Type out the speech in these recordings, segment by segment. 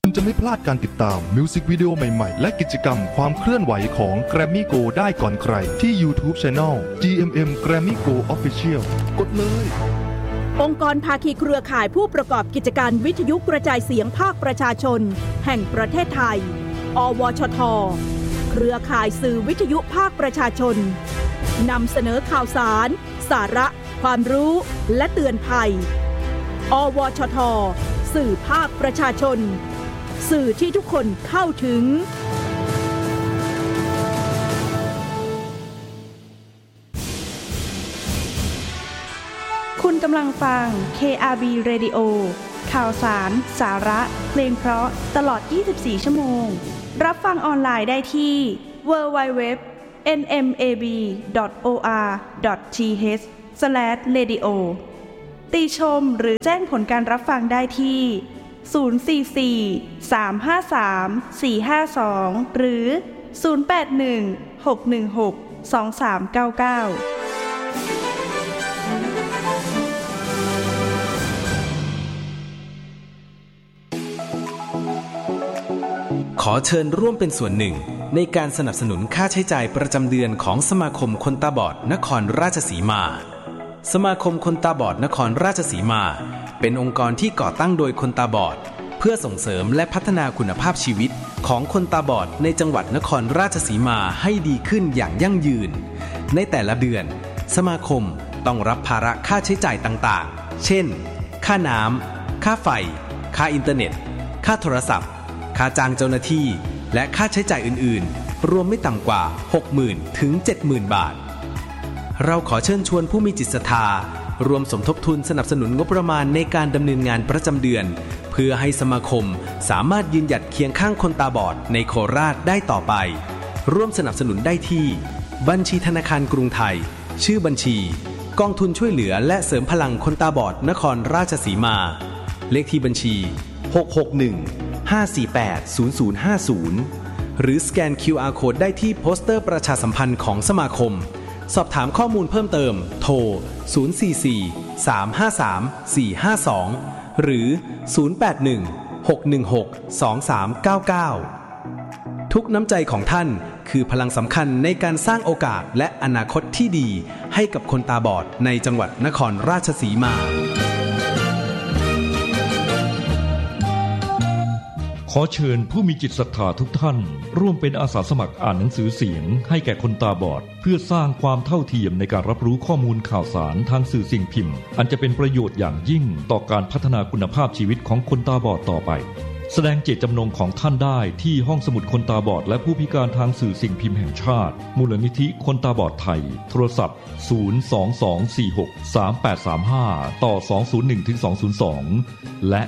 คุณจะไม่พลาดการติดตามมิวสิกวิดีโอใหม่ๆและกิจกรรมความเคลื่อนไหวของ Grammy Go ได้ก่อนใครที่ YouTube Channel GMM Grammy Go Official กดเลยองค์กรภาคีเครือข่ายผู้ประกอบกิจการวิทยุกระจายเสียงภาคประชาชนแห่งประเทศไทยอวชท.เครือข่ายสื่อวิทยุภาคประชาชนนำเสนอข่าวสารสาระความรู้และเตือนภัยอวชท.สื่อภาคประชาชนสื่อที่ทุกคนเข้าถึงคุณกำลังฟัง KRB Radio ข่าวสารสาระเพลงเพราะตลอด24ชั่วโมงรับฟังออนไลน์ได้ที่ www.nmab.or.th/radio ติชมหรือแจ้งผลการรับฟังได้ที่044-353-452 หรือ081-616-2399 ขอเชิญร่วมเป็นส่วนหนึ่งในการสนับสนุนค่าใช้จ่ายประจำเดือนของสมาคมคนตาบอดนครราชสีมาสมาคมคนตาบอดนครราชสีมาเป็นองค์กรที่ก่อตั้งโดยคนตาบอดเพื่อส่งเสริมและพัฒนาคุณภาพชีวิตของคนตาบอดในจังหวัดนครราชสีมาให้ดีขึ้นอย่างยั่งยืนในแต่ละเดือนสมาคมต้องรับภาระค่าใช้จ่ายต่างๆเช่นค่าน้ำค่าไฟค่าอินเทอร์เน็ตค่าโทรศัพท์ค่าจ้างเจ้าหน้าที่และค่าใช้จ่ายอื่นๆรวมไม่ต่ำกว่า 60,000 ถึง 70,000 บาทเราขอเชิญชวนผู้มีจิตศรัทธารวมสมทบทุนสนับสนุนงบประมาณในการดำเนินงานประจำเดือนเพื่อให้สมาคมสามารถยืนหยัดเคียงข้างคนตาบอดในโคราชได้ต่อไปร่วมสนับสนุนได้ที่บัญชีธนาคารกรุงไทยชื่อบัญชีกองทุนช่วยเหลือและเสริมพลังคนตาบอดนครราชสีมาเลขที่บัญชี661-548-0050หรือสแกน QR Code ได้ที่โปสเตอร์ประชาสัมพันธ์ของสมาคมสอบถามข้อมูลเพิ่มเติมโทร044-353-452หรือ081-616-2399ทุกน้ำใจของท่านคือพลังสำคัญในการสร้างโอกาสและอนาคตที่ดีให้กับคนตาบอดในจังหวัดนครราชสีมาขอเชิญผู้มีจิตศรัทธาทุกท่านร่วมเป็นอาสาสมัครอ่านหนังสือเสียงให้แก่คนตาบอดเพื่อสร้างความเท่าเทียมในการรับรู้ข้อมูลข่าวสารทางสื่อสิ่งพิมพ์อันจะเป็นประโยชน์อย่างยิ่งต่อการพัฒนาคุณภาพชีวิตของคนตาบอดต่อไปแสดงเจตจำนงของท่านได้ที่ห้องสมุดคนตาบอดและผู้พิการทางสื่อสิ่งพิมพ์แห่งชาติมูลนิธิคนตาบอดไทยโทรศัพท์022463835ต่อ201-202และ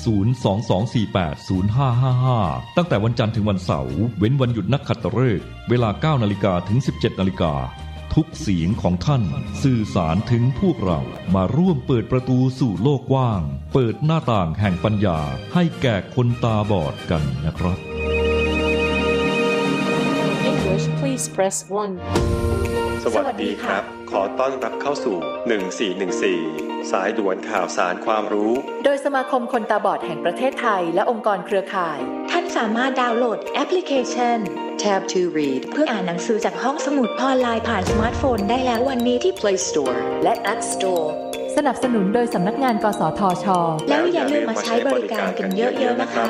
022480555ตั้งแต่วันจันทร์ถึงวันเสาร์เว้นวันหยุดนักขัตฤกษ์เวลา 9:00 นถึง 17:00 นทุกเสียงของท่านสื่อสารถึงพวกเรามาร่วมเปิดประตูสู่โลกกว้างเปิดหน้าต่างแห่งปัญญาให้แก่คนตาบอดกันนะครับ English please press 1 สวัสดีครับขอต้อนรับเข้าสู่1414สายด่วนข่าวสารความรู้โดยสมาคมคนตาบอดแห่งประเทศไทยและองค์กรเครือข่ายท่านสามารถดาวน์โหลดแอปพลิเคชัน Tab to Read เพื่ออ่านหนังสือจากห้องสมุดออนไลน์ผ่านสมาร์ทโฟนได้แล้ววันนี้ที่ Play Store และ App Store สนับสนุนโดยสำนักงานกสทช. แล้วอย่าลืมมาใช้บริการกันเยอะๆนะคะ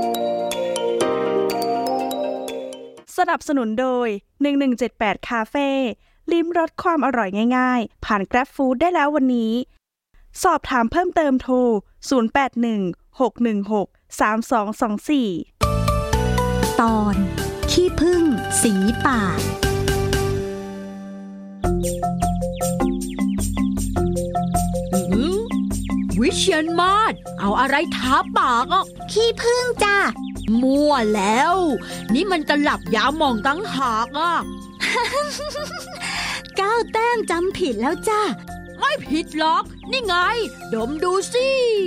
สนับสนุนโดย1178คาเฟ่ลิ้มรสความอร่อยง่ายๆผ่าน Grab Food ได้แล้ววันนี้สอบถามเพิ่มเติมโทร0816163224 ตอนขี้ผึ้งสีปากวิเชียรมาศเอาอะไรทาปากอ่ะขี้ผึ้งจ้ะมั่วแล้วนี่มันตลับยาหม่องตั้งหากอ่ะ 9 แต้มจำผิดแล้วจ้ะไม่ผิดหรอกนี่ไงดมดูสิ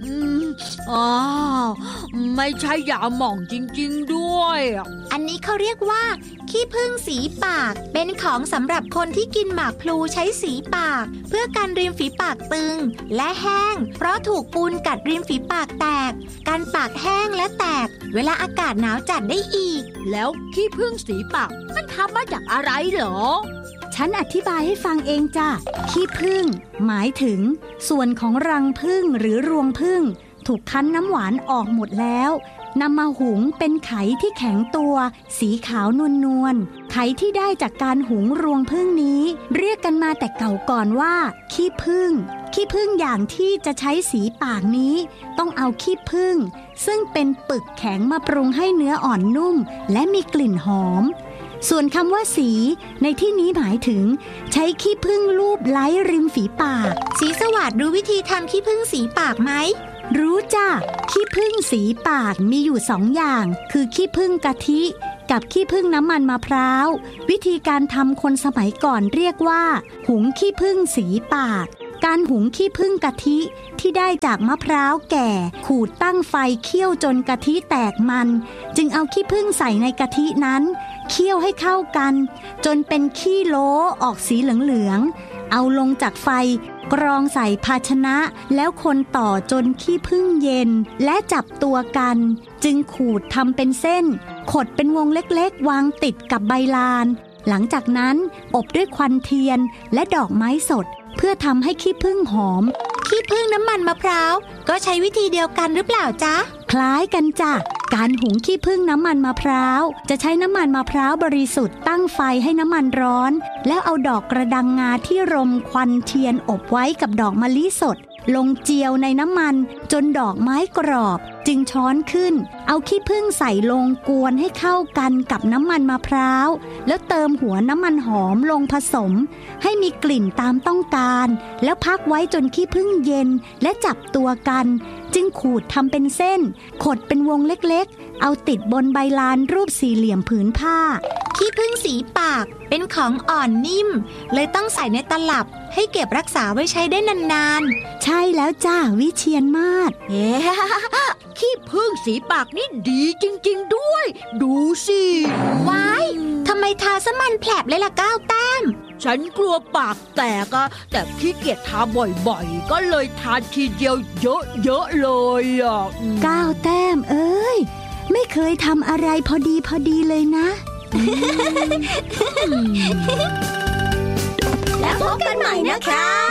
อ้าวไม่ใช่ยาหม่องจริงๆด้วยอันนี้เขาเรียกว่าขี้ผึ้งสีปากเป็นของสำหรับคนที่กินหมากพลูใช้สีปากเพื่อกันริมฝีปากตึงและแห้งเพราะถูกปูนกัดริมฝีปากแตกกันปากแห้งและแตกเวลาอากาศหนาวจัดได้อีกแล้วขี้ผึ้งสีปากมันทำมาจากอะไรเหรอฉันอธิบายให้ฟังเองจ้ะขี้ผึ้งหมายถึงส่วนของรังผึ้งหรือรวงผึ้งถูกคั้นน้ำหวานออกหมดแล้วนำมาหุงเป็นไข่ที่แข็งตัวสีขาวนวลๆไข่ที่ได้จากการหุงรวงผึ้งนี้เรียกกันมาแต่เก่าก่อนว่าขี้ผึ้งขี้ผึ้งอย่างที่จะใช้สีปากนี้ต้องเอาขี้ผึ้งซึ่งเป็นปึกแข็งมาปรุงให้เนื้ออ่อนนุ่มและมีกลิ่นหอมส่วนคำว่าสีในที่นี้หมายถึงใช้ขี้ผึ้งลูบไล้ริมฝีปากสีสวัสดิ์รู้วิธีทำขี้ผึ้งสีปากไหมรู้จ้ะขี้ผึ้งสีปากมีอยู่2 อย่างคือขี้ผึ้งกะทิกับขี้ผึ้งน้ำมันมะพร้าววิธีการทำคนสมัยก่อนเรียกว่าหุงขี้ผึ้งสีปากการหุงขี้ผึ้งกะทิที่ได้จากมะพร้าวแก่ขูดตั้งไฟเคี่ยวจนกะทิแตกมันจึงเอาขี้ผึ้งใส่ในกะทินั้นเคี่ยวให้เข้ากันจนเป็นขี้โล้ออกสีเหลืองๆเอาลงจากไฟกรองใส่ภาชนะแล้วคนต่อจนขี้ผึ้งเย็นและจับตัวกันจึงขูดทำเป็นเส้นขดเป็นวงเล็กๆวางติดกับใบลานหลังจากนั้นอบด้วยควันเทียนและดอกไม้สดเพื่อทำให้ขี้ผึ้งหอมขี้ผึ้งน้ำมันมะพร้าวก็ใช้วิธีเดียวกันหรือเปล่าจ๊ะคล้ายกันจ้ะการหุงขี้ผึ้งน้ำมันมะพร้าวจะใช้น้ำมันมะพร้าวบริสุทธิ์ตั้งไฟให้น้ำมันร้อนแล้วเอาดอกกระดังงาที่รมควันเทียนอบไว้กับดอกมะลิสดลงเจียวในน้ำมันจนดอกไม้กรอบจึงช้อนขึ้นเอาขี้ผึ้งใส่ลงกวนให้เข้ากันกับน้ำมันมะพร้าวแล้วเติมหัวน้ำมันหอมลงผสมให้มีกลิ่นตามต้องการแล้วพักไว้จนขี้ผึ้งเย็นและจับตัวกันจึงขูดทำเป็นเส้นขดเป็นวงเล็กๆเอาติดบนใบลานรูปสี่เหลี่ยมผืนผ้าขี้ผึ้งสีปากเป็นของอ่อนนิ่มเลยต้องใส่ในตลับให้เก็บรักษาไว้ใช้ได้นานๆใช่แล้วจ้าวิเชียรมาศขี้ผึ้งสีปากนี่ดีจริงๆด้วยดูสิว้ายทำไมทาซะมันแผลบเลยล่ะก้าวแต้มฉันกลัวปากแตกอะแต่ขี้เกียจทาบ่อยๆก็เลยทาทีเดียวเยอะๆเลยอ่ะก้าวแต้มเอ้ยไม่เคยทำอะไรพอดีเลยนะแล้วพบกันใหม่นะคะ